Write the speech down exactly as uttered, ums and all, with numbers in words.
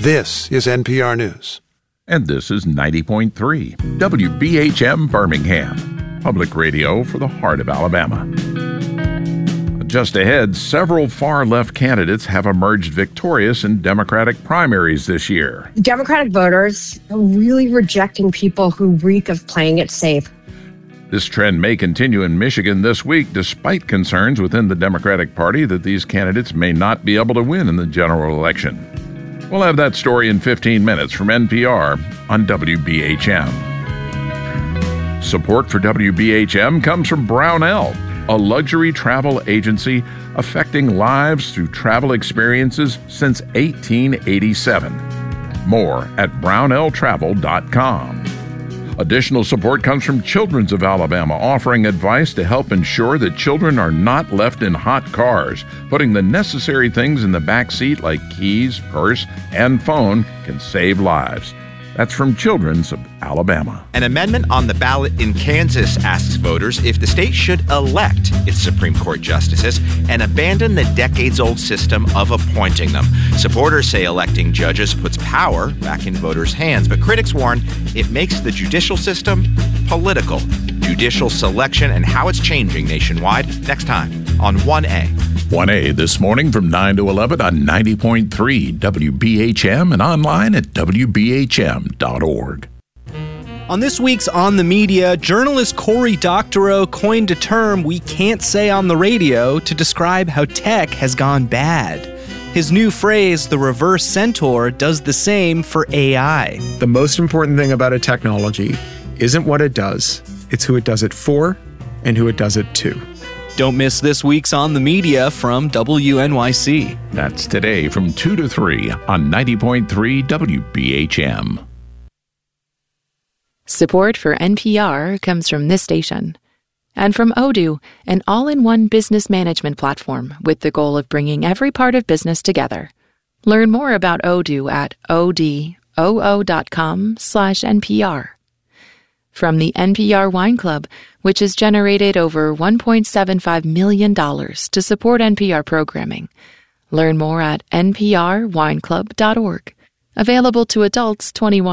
This is N P R News. And this is ninety point three W B H M Birmingham, public radio for the heart of Alabama. Just ahead, several far-left candidates have emerged victorious in Democratic primaries this year. Democratic voters are really rejecting people who reek of playing it safe. This trend may continue in Michigan this week, despite concerns within the Democratic Party that these candidates may not be able to win in the general election. We'll have that story in fifteen minutes from N P R on W B H M. Support for W B H M comes from Brownell, a luxury travel agency affecting lives through travel experiences since eighteen eighty-seven. More at brownell travel dot com. Additional support comes from Children's of Alabama, offering advice to help ensure that children are not left in hot cars. Putting the necessary things in the back seat like keys, purse, and phone can save lives. That's from Children's of Alabama. An amendment on the ballot in Kansas asks voters if the state should elect its Supreme Court justices and abandon the decades-old system of appointing them. Supporters say electing judges puts power back in voters' hands, but critics warn it makes the judicial system political. Judicial selection and how it's changing nationwide next time on one A. one A this morning from nine to eleven on ninety point three W B H M and online at W B H M dot org. On this week's On the Media, journalist Cory Doctorow coined a term we can't say on the radio to describe how tech has gone bad. His new phrase, the reverse centaur, does the same for A I. The most important thing about a technology isn't what it does, it's who it does it for and who it does it to. Don't miss this week's On the Media from W N Y C. That's today from two to three on ninety point three W B H M. Support for N P R comes from this station. And from Odoo, an all-in-one business management platform with the goal of bringing every part of business together. Learn more about Odoo at odoo dot com slash NPR. From the N P R Wine Club, which has generated over one point seven five million dollars to support N P R programming. Learn more at N P R wine club dot org. Available to adults twenty-one